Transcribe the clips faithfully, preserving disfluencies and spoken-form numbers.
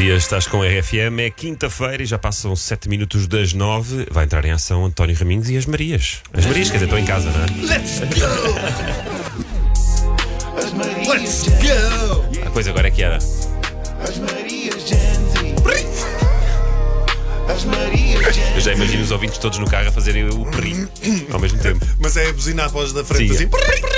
dia, estás com a R F M, é quinta-feira e já passam sete minutos das nove. Vai entrar em ação António Raminhos e as Marias. As Marias, quer dizer, estão em casa, não é? Let's go! Let's go! Ah, pois agora é que era. As Marias Gen Z. As Marias Gen Z. Eu já imagino os ouvintes todos no carro a fazerem o perri ao mesmo tempo. Mas é a buzina à voz da frente. Sim. Assim.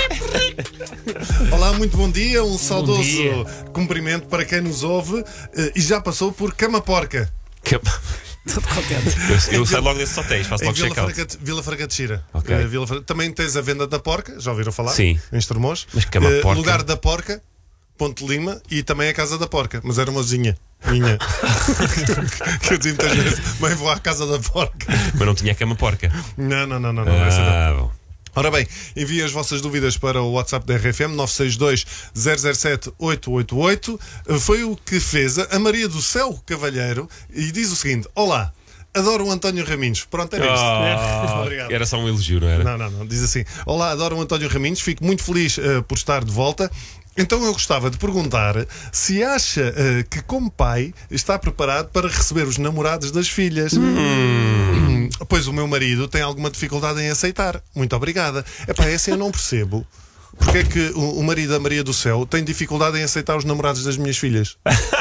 Olá, muito bom dia. Um saudoso dia. cumprimento para quem nos ouve eh, e já passou por Cama Porca. Que... Tudo contente. Eu, eu saio logo desses hotéis, faço Em logo Vila check-out. Franca, Vila Franca de Xira. Ok. Eh, Vila Fra- Também tens a venda da porca, já ouviram falar? Sim. Em Estremoz. Mas Cama Eh, Porca? Lugar da Porca, Ponte Lima, e também a Casa da Porca. Mas era uma vizinha minha. Que eu dizia muitas vezes: mãe, vou à Casa da Porca. Mas não tinha cama porca. Não, não, não, não. não, essa não. Ah, bom. Ora bem, enviem as vossas dúvidas para o WhatsApp da R F M nove seis dois, zero zero sete, oito oito oito. Foi o que fez a Maria do Céu Cavalheiro e diz o seguinte: olá, adoro o António Raminhos. Pronto, era isto. Ah, Obrigado. era só um elogio, não era? Não, não, não. Diz assim: olá, adoro o António Raminhos, fico muito feliz uh, por estar de volta. Então eu gostava de perguntar se acha uh, que, como pai, está preparado para receber os namorados das filhas. Hum. Pois o meu marido tem alguma dificuldade em aceitar. Muito obrigada. Epá, essa eu não percebo. Porque é que o, o marido da Maria do Céu tem dificuldade em aceitar os namorados das minhas filhas?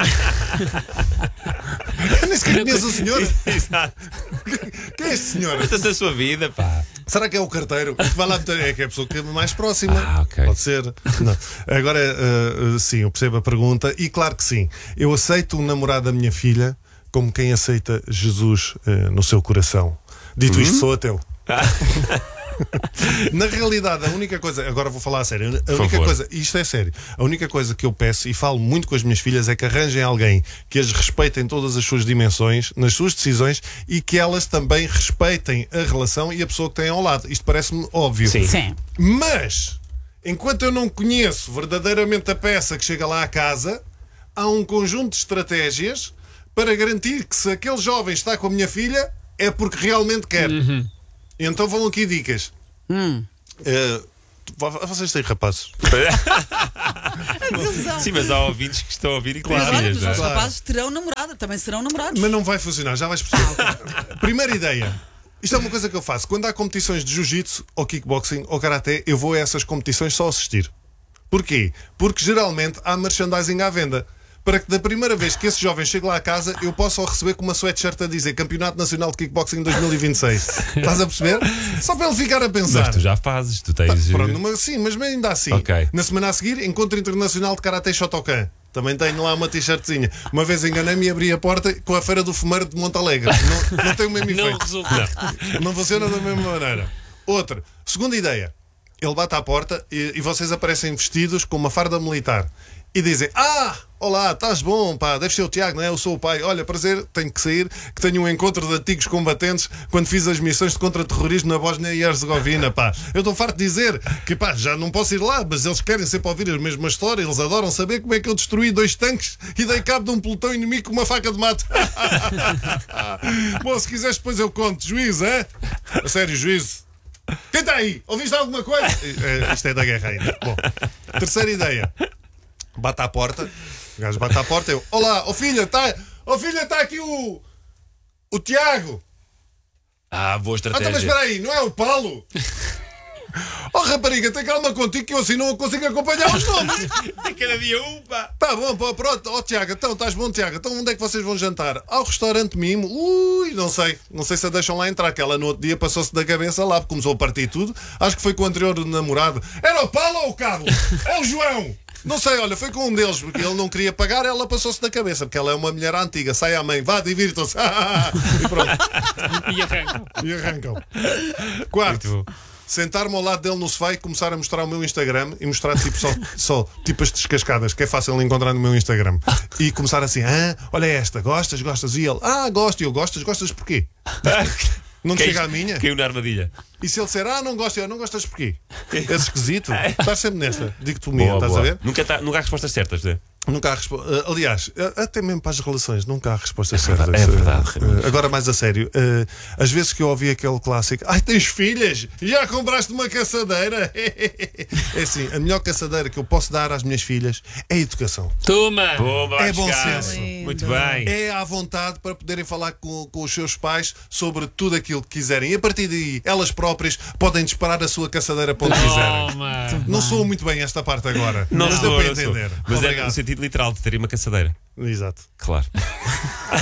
Eu nem sequer conheço o senhor. Exato. Quem é este senhor? Conta-se a sua vida, pá. Será que é o carteiro? Vai lá meter- É que é a pessoa que é mais próxima. Ah, ok. Pode ser. Não. Agora, uh, uh, sim, eu percebo a pergunta. E claro que sim. Eu aceito o namorado da minha filha como quem aceita Jesus uh, no seu coração. Dito isto, sou ateu. Na realidade, a única coisa, agora vou falar a sério, a Por única favor. coisa, isto é sério, a única coisa que eu peço e falo muito com as minhas filhas é que arranjem alguém que as respeite em todas as suas dimensões, nas suas decisões, e que elas também respeitem a relação e a pessoa que têm ao lado. Isto parece-me óbvio. Sim. Sim. Mas, enquanto eu não conheço verdadeiramente a peça que chega lá à casa, há um conjunto de estratégias para garantir que se aquele jovem está com a minha filha, é porque realmente quer. Então vão aqui dicas. Hum. Eh, vocês têm rapazes. Sim, mas há ouvintes que estão a ouvir e que têm Claro. Agora, filhas, os não é? nossos Claro. rapazes terão namorada, também serão namorados. Mas não vai funcionar, já vais perceber. Primeira ideia. Isto é uma coisa que eu faço. Quando há competições de jiu-jitsu, ou kickboxing, ou karaté, eu vou a essas competições só assistir. Porquê? Porque geralmente há merchandising à venda. Para que da primeira vez que esse jovem chegue lá à casa, eu possa o receber com uma sweatshirt a dizer Campeonato Nacional de Kickboxing dois mil e vinte e seis. Estás a perceber? Só para ele ficar a pensar. Mas tu já fazes, tu tens. Pronto, numa- sim, mas ainda assim. Ok. Na semana a seguir, Encontro Internacional de Karate Shotokan. Também tenho lá uma t-shirtzinha. Uma vez enganei-me e abri a porta com a Feira do Fumeiro de Montalegre. Não, não tem o mesmo efeito. resulta. Não. Não funciona da mesma maneira. Outra, segunda ideia. Ele bate à porta e, e vocês aparecem vestidos com uma farda militar. E dizem: ah, olá, estás bom, pá, deve ser o Tiago, não é? Eu sou o pai. Olha, prazer, tenho que sair, que tenho um encontro de antigos combatentes quando fiz as missões de contra-terrorismo na Bósnia e Herzegovina, pá. Eu estou farto de dizer que, pá, já não posso ir lá, mas eles querem sempre ouvir a mesma história, eles adoram saber como é que eu destruí dois tanques e dei cabo de um pelotão inimigo com uma faca de mato. Bom, se quiseres depois eu conto. Juízo, é? A sério, juízo. Quem está aí? Ouviste alguma coisa? É, isto é da guerra ainda. Bom, terceira ideia. Bate à porta. O gajo bate à porta. Eu: olá, ó filha, está oh, filha, tá aqui o. O Tiago. Ah, boa Ah, então, mas estratégia. espera aí, não é o Paulo? Oh rapariga, tem calma contigo que eu assim não consigo acompanhar os nomes. Cada dia um, pá. Tá bom, pá, pronto. Ó Tiago, então estás bom, Tiago. Então onde é que vocês vão jantar? Ao restaurante Mimo. Ui, não sei. Não sei se a deixam lá entrar, que ela no outro dia passou-se da cabeça lá, começou a partir tudo. Acho que foi com o anterior namorado. Era o Paulo ou o Cabo? É o João. Não sei, olha, foi com um deles, porque ele não queria pagar, ela passou-se da cabeça, porque ela é uma mulher antiga. Sai à mãe, vá, divirtam-se. E pronto. E arrancam. E arrancam. Quarto, Muito bom. sentar-me ao lado dele no sofá e começar a mostrar o meu Instagram e mostrar tipo só, só tipo as descascadas, que é fácil de encontrar no meu Instagram. E começar assim: ah, olha esta, gostas, gostas? E ele: ah, gosto. E eu: gostas, gostas porquê? Não te Quem- chega à minha? Caiu na armadilha. E se ele disser: ah, não gosto, eu não gostas porquê? É esquisito. Estás sempre nesta. Digo-te o meu, Boa, estás boa. a ver? Nunca, tá, nunca há respostas certas, né? Nunca há resposta. Aliás, até mesmo para as relações, nunca há respostas certas. verdade, é verdade, Uh, Raminhos. Agora, mais a sério, uh, às vezes que eu ouvi aquele clássico: ai, tens filhas? Já compraste uma caçadeira? É assim, a melhor caçadeira que eu posso dar às minhas filhas é a educação. Toma! Bomba, É bom chegar. senso. Muito bem. É à vontade para poderem falar com, com os seus pais sobre tudo aquilo que quiserem. E a partir daí, elas próprias podem disparar a sua caçadeira para onde quiserem. Toma! Não sou muito bem esta parte agora, Não mas sou, deu para não sou. entender. Mas é Obrigado. no sentido literal de terem uma caçadeira. Exato. Claro.